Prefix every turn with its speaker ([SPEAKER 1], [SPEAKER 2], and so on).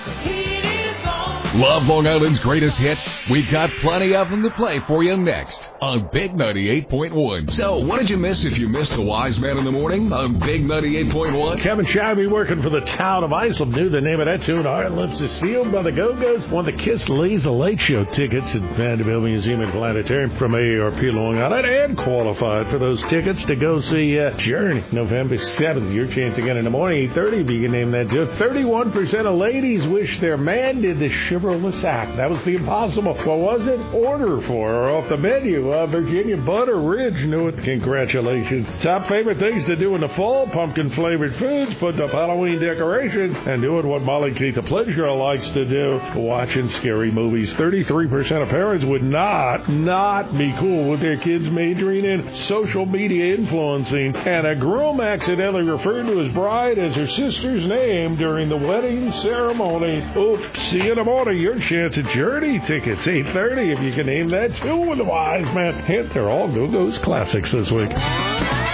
[SPEAKER 1] Love Long Island's greatest hits? We've got plenty of them to play for you next on Big 98.1. So, what did you miss if you missed the Wise Man in the Morning on Big 98.1?
[SPEAKER 2] Kevin Shabby working for the town of Islip knew the name of that tune. Ireland Cecile by the Go-Go's won the Kiss Laser Late Show tickets at Vanderbilt Museum and Planetarium from AARP Long Island and qualified for those tickets to go see Journey November 7th. Your chance again in the morning, 8:30 if you can name that tune. 31% of ladies wish their man did the Chevrolet Sack. That was the impossible. What was it? Order for her off the menu. Virginia Butter Ridge knew it. Congratulations. Top favorite things to do in the fall: pumpkin-flavored foods, putting up Halloween decorations, and doing what Molly Keith the Pleasure likes to do, watching scary movies. 33% of parents would not be cool with their kids majoring in social media influencing, and a groom accidentally referred to his bride as her sister's name during the wedding ceremony. Oops. See you in the morning. Your chance at Journey tickets, 8:30 if you can name that too with the Wise Man. And they're all Go-Go's classics this week.